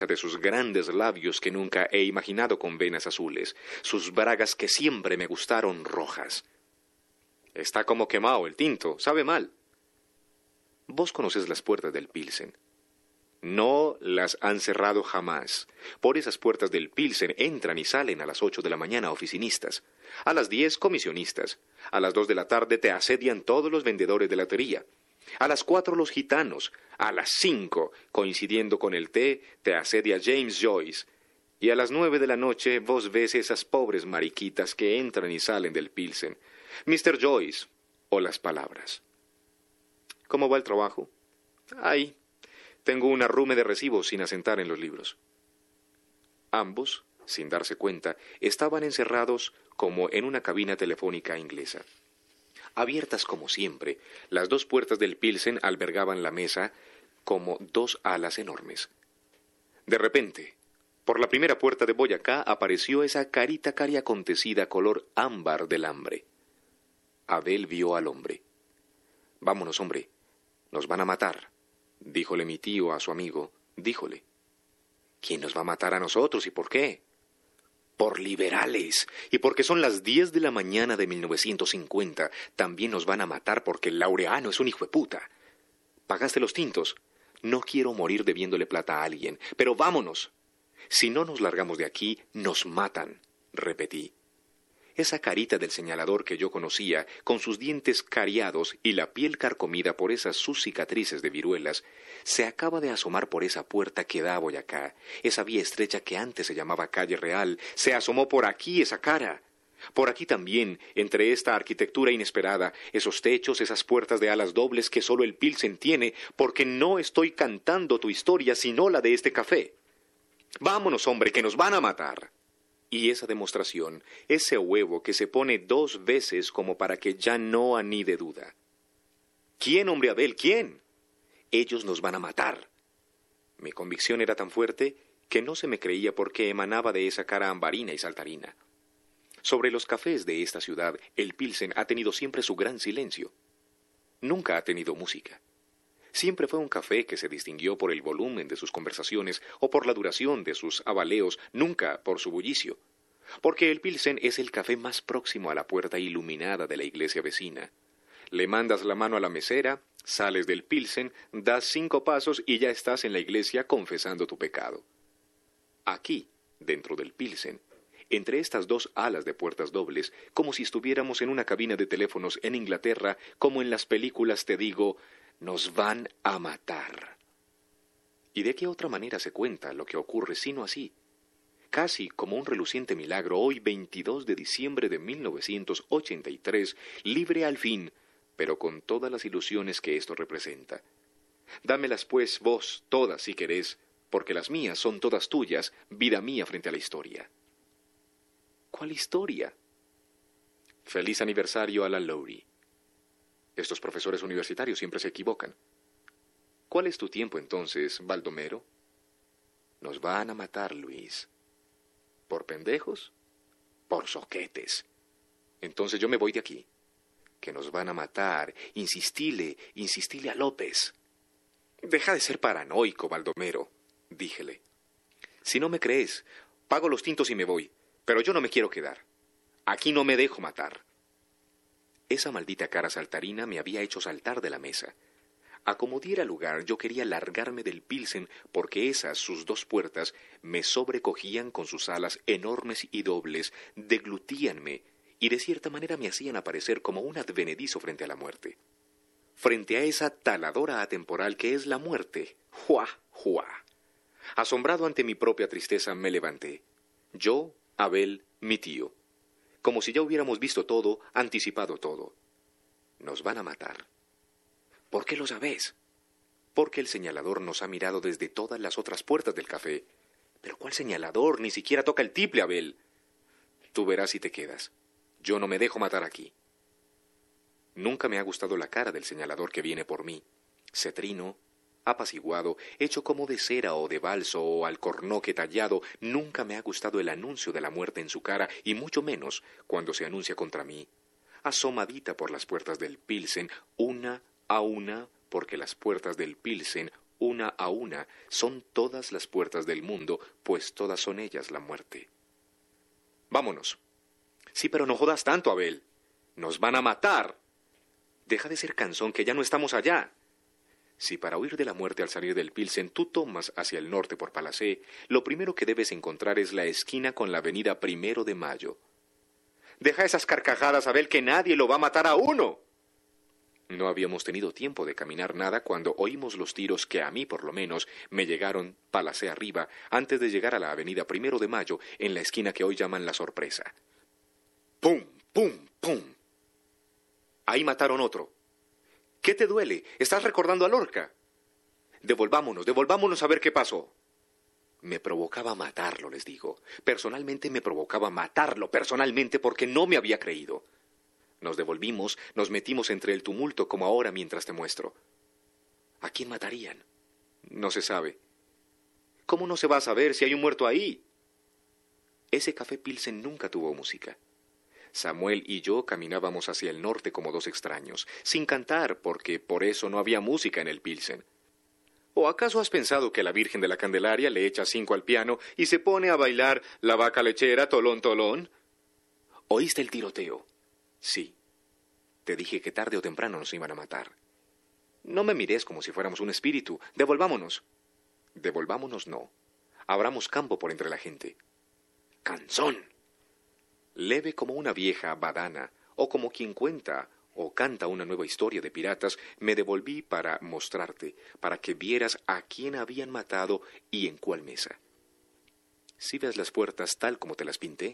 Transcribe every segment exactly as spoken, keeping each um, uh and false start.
de sus grandes labios que nunca he imaginado con venas azules, sus bragas que siempre me gustaron rojas. Está como quemado el tinto, sabe mal. Vos conocés las puertas del Pilsen. No las han cerrado jamás. Por esas puertas del Pilsen entran y salen a las ocho de la mañana oficinistas, a las diez comisionistas, a las dos de la tarde te asedian todos los vendedores de latería, a las cuatro los gitanos, a las cinco, coincidiendo con el té, te asedia James Joyce, y a las nueve de la noche vos ves esas pobres mariquitas que entran y salen del Pilsen, mister Joyce, o las palabras. ¿Cómo va el trabajo? Ahí. Tengo un arrume de recibos sin asentar en los libros. Ambos, sin darse cuenta, estaban encerrados como en una cabina telefónica inglesa. Abiertas como siempre, las dos puertas del Pilsen albergaban la mesa como dos alas enormes. De repente, por la primera puerta de Boyacá apareció esa carita cari acontecida color ámbar del hambre. Abel vio al hombre. «Vámonos, hombre, nos van a matar», díjole mi tío a su amigo, díjole. «¿Quién nos va a matar a nosotros y por qué?» «Por liberales, y porque son las diez de la mañana de mil novecientos cincuenta, también nos van a matar porque el Laureano es un hijo de puta. ¿Pagaste los tintos? No quiero morir debiéndole plata a alguien, pero vámonos. Si no nos largamos de aquí, nos matan», repetí. Esa carita del señalador que yo conocía, con sus dientes cariados y la piel carcomida por esas sus cicatrices de viruelas, se acaba de asomar por esa puerta que da a Boyacá, esa vía estrecha que antes se llamaba Calle Real, se asomó por aquí esa cara. Por aquí también, entre esta arquitectura inesperada, esos techos, esas puertas de alas dobles que solo el Pilsen tiene, porque no estoy cantando tu historia, sino la de este café. Vámonos, hombre, que nos van a matar. Y esa demostración, ese huevo que se pone dos veces como para que ya no anide duda. ¿Quién, hombre Abel, quién? Ellos nos van a matar. Mi convicción era tan fuerte que no se me creía porque emanaba de esa cara ambarina y saltarina. Sobre los cafés de esta ciudad, el Pilsen ha tenido siempre su gran silencio. Nunca ha tenido música. Siempre fue un café que se distinguió por el volumen de sus conversaciones o por la duración de sus abaleos, nunca por su bullicio. Porque el Pilsen es el café más próximo a la puerta iluminada de la iglesia vecina. Le mandas la mano a la mesera, sales del Pilsen, das cinco pasos y ya estás en la iglesia confesando tu pecado. Aquí, dentro del Pilsen, entre estas dos alas de puertas dobles, como si estuviéramos en una cabina de teléfonos en Inglaterra, como en las películas, te digo, nos van a matar. ¿Y de qué otra manera se cuenta lo que ocurre sino así? Casi como un reluciente milagro, hoy veintidós de diciembre de mil novecientos ochenta y tres, libre al fin, pero con todas las ilusiones que esto representa. Dámelas pues vos todas si querés, porque las mías son todas tuyas, vida mía frente a la historia. ¿Cuál historia? Feliz aniversario a la Lowry. Estos profesores universitarios siempre se equivocan. ¿Cuál es tu tiempo entonces, Baldomero? Nos van a matar, Luis. ¿Por pendejos? Por soquetes. Entonces yo me voy de aquí. Que nos van a matar. Insistile, insistile a López. Deja de ser paranoico, Baldomero, díjele. Si no me crees, pago los tintos y me voy, pero yo no me quiero quedar. Aquí no me dejo matar. Esa maldita cara saltarina me había hecho saltar de la mesa. A como diera lugar, yo quería largarme del Pilsen porque esas, sus dos puertas, me sobrecogían con sus alas enormes y dobles, deglutíanme y de cierta manera me hacían aparecer como un advenedizo frente a la muerte. Frente a esa taladora atemporal que es la muerte. ¡Juá, juá! Asombrado ante mi propia tristeza, me levanté. Yo, Abel, mi tío. Como si ya hubiéramos visto todo, anticipado todo. Nos van a matar. ¿Por qué lo sabés? Porque el señalador nos ha mirado desde todas las otras puertas del café. ¿Pero cuál señalador? Ni siquiera toca el tiple, Abel. Tú verás si te quedas. Yo no me dejo matar aquí. Nunca me ha gustado la cara del señalador que viene por mí. Cetrino, apaciguado, hecho como de cera o de balso o alcornoque tallado, nunca me ha gustado el anuncio de la muerte en su cara, y mucho menos cuando se anuncia contra mí. Asomadita por las puertas del Pilsen, una a una, porque las puertas del Pilsen, una a una, son todas las puertas del mundo, pues todas son ellas la muerte. Vámonos. Sí, pero no jodas tanto, Abel. Nos van a matar. Deja de ser cansón, que ya no estamos allá. Si para huir de la muerte al salir del Pilsen tú tomas hacia el norte por Palacé, lo primero que debes encontrar es la esquina con la avenida Primero de Mayo. Deja esas carcajadas, Abel, que nadie lo va a matar a uno. No habíamos tenido tiempo de caminar nada cuando oímos los tiros que a mí, por lo menos, me llegaron Palacé arriba, antes de llegar a la avenida Primero de Mayo, en la esquina que hoy llaman La Sorpresa. ¡Pum, pum, pum! Ahí mataron otro. ¿Qué te duele? ¿Estás recordando a Lorca? Devolvámonos, devolvámonos a ver qué pasó. Me provocaba matarlo, les digo. Personalmente me provocaba matarlo, personalmente, porque no me había creído. Nos devolvimos, nos metimos entre el tumulto como ahora mientras te muestro. ¿A quién matarían? No se sabe. ¿Cómo no se va a saber si hay un muerto ahí? Ese café Pilsen nunca tuvo música. Samuel y yo caminábamos hacia el norte como dos extraños, sin cantar, porque por eso no había música en el Pilsen. ¿O acaso has pensado que la Virgen de la Candelaria le echa cinco al piano y se pone a bailar La Vaca Lechera, tolón, tolón? ¿Oíste el tiroteo? Sí. Te dije que tarde o temprano nos iban a matar. No me mires como si fuéramos un espíritu. Devolvámonos. Devolvámonos no. Abramos campo por entre la gente. ¡Canzón! Leve como una vieja badana, o como quien cuenta o canta una nueva historia de piratas, me devolví para mostrarte, para que vieras a quién habían matado y en cuál mesa. ¿Sí ves las puertas tal como te las pinté?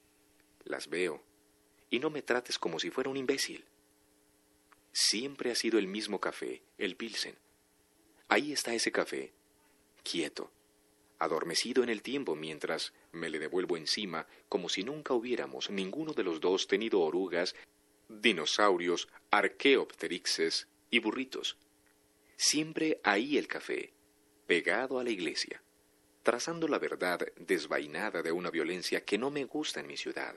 Las veo, y no me trates como si fuera un imbécil. Siempre ha sido el mismo café, el Pilsen. Ahí está ese café, quieto, adormecido en el tiempo mientras me le devuelvo encima como si nunca hubiéramos ninguno de los dos tenido orugas, dinosaurios, arqueopterixes y burritos. Siempre ahí el café, pegado a la iglesia, trazando la verdad desvainada de una violencia que no me gusta en mi ciudad.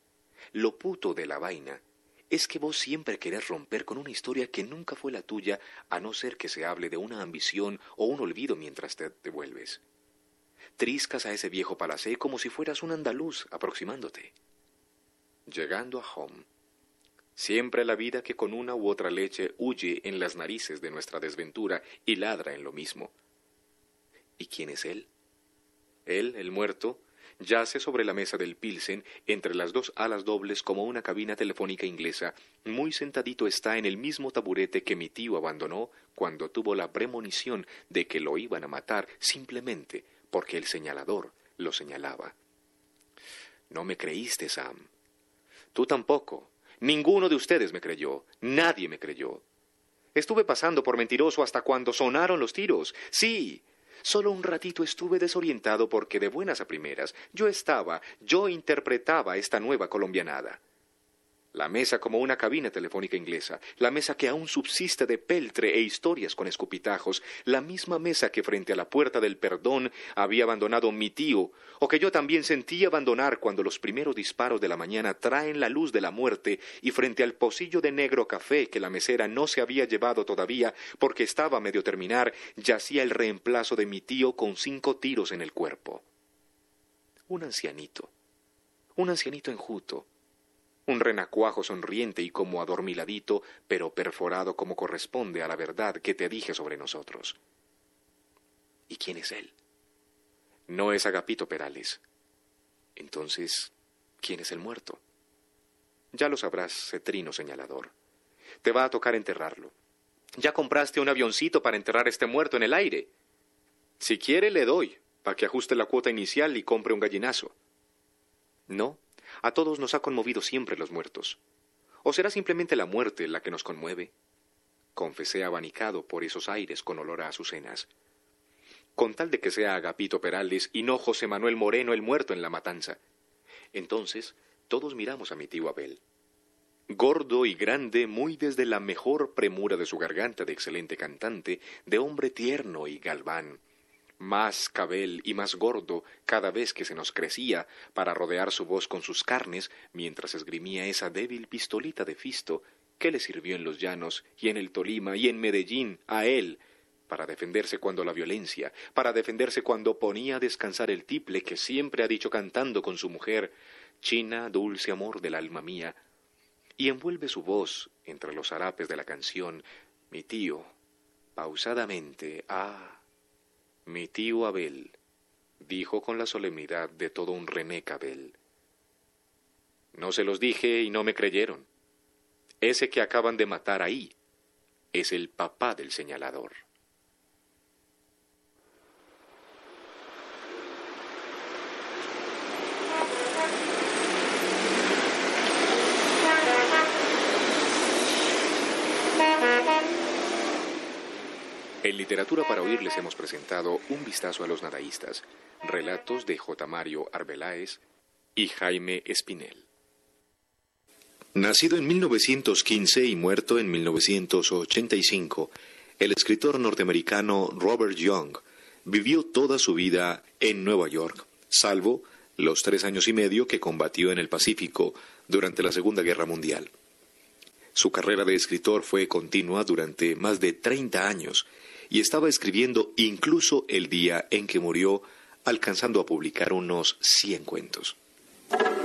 Lo puto de la vaina es que vos siempre querés romper con una historia que nunca fue la tuya, a no ser que se hable de una ambición o un olvido mientras te devuelves. Triscas a ese viejo palacé como si fueras un andaluz aproximándote. Llegando a home, siempre la vida que con una u otra leche huye en las narices de nuestra desventura y ladra en lo mismo. ¿Y quién es él? Él, el muerto, yace sobre la mesa del Pilsen, entre las dos alas dobles como una cabina telefónica inglesa. Muy sentadito está en el mismo taburete que mi tío abandonó cuando tuvo la premonición de que lo iban a matar simplemente porque el señalador lo señalaba. No me creíste, Sam. Tú tampoco. Ninguno de ustedes me creyó. Nadie me creyó. Estuve pasando por mentiroso hasta cuando sonaron los tiros. Sí. Solo un ratito estuve desorientado porque de buenas a primeras yo estaba, yo interpretaba esta nueva colombianada. La mesa como una cabina telefónica inglesa, la mesa que aún subsiste de peltre e historias con escupitajos, la misma mesa que frente a la puerta del perdón había abandonado mi tío, o que yo también sentí abandonar cuando los primeros disparos de la mañana traen la luz de la muerte, y frente al pocillo de negro café que la mesera no se había llevado todavía porque estaba a medio terminar, yacía el reemplazo de mi tío con cinco tiros en el cuerpo. Un ancianito, un ancianito enjuto, un renacuajo sonriente y como adormiladito, pero perforado como corresponde a la verdad que te dije sobre nosotros. ¿Y quién es él? No es Agapito Perales. Entonces, ¿quién es el muerto? Ya lo sabrás, cetrino señalador. Te va a tocar enterrarlo. Ya compraste un avioncito para enterrar a este muerto en el aire. Si quiere, le doy, para que ajuste la cuota inicial y compre un gallinazo. No. A todos nos ha conmovido siempre los muertos. ¿O será simplemente la muerte la que nos conmueve? Confesé abanicado por esos aires con olor a azucenas. Con tal de que sea Agapito Perales y no José Manuel Moreno el muerto en la matanza. Entonces todos miramos a mi tío Abel. Gordo y grande, muy desde la mejor premura de su garganta de excelente cantante, de hombre tierno y galván. Más cabel y más gordo cada vez que se nos crecía para rodear su voz con sus carnes mientras esgrimía esa débil pistolita de Fisto que le sirvió en los llanos y en el Tolima y en Medellín a él, para defenderse cuando la violencia, para defenderse cuando ponía a descansar el tiple que siempre ha dicho cantando con su mujer, China, dulce amor del alma mía, y envuelve su voz entre los harapes de la canción, mi tío, pausadamente, ah, mi tío Abel, dijo con la solemnidad de todo un René Cabel. No se los dije y no me creyeron. Ese que acaban de matar ahí es el papá del señalador. En Literatura para Oír les hemos presentado Un vistazo a los nadaístas, relatos de J. Mario Arbeláez y Jaime Espinel. Nacido en mil novecientos quince y muerto en mil novecientos ochenta y cinco, el escritor norteamericano Robert Young vivió toda su vida en Nueva York, salvo los tres años y medio que combatió en el Pacífico durante la Segunda Guerra Mundial. Su carrera de escritor fue continua durante más de treinta años y estaba escribiendo incluso el día en que murió, alcanzando a publicar unos cien cuentos.